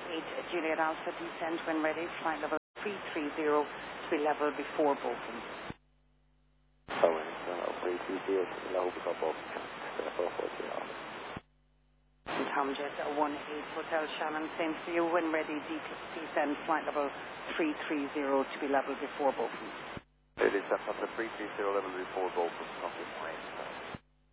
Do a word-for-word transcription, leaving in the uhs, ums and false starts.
eight, Juliet Alpha, descend when ready, flight level three three zero to be level before Bolton. Boeing, uh, three three zero to be level before Bolton. Tom Jet one eight, Hotel Shannon, same to you, when ready, de- descend flight level three three zero to be level before Bolton. It is at the three three zero level before Bolton, not this line.